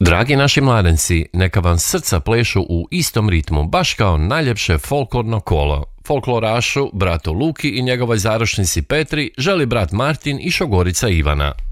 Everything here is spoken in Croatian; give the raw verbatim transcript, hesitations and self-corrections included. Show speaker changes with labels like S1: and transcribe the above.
S1: Dragi naši mladenci, neka vam srca plešu u istom ritmu, baš kao najljepše folklorno kolo. Folklorašu, bratu Luki i njegovoj zaručnici Petri želi brat Martin i šogorica Ivana.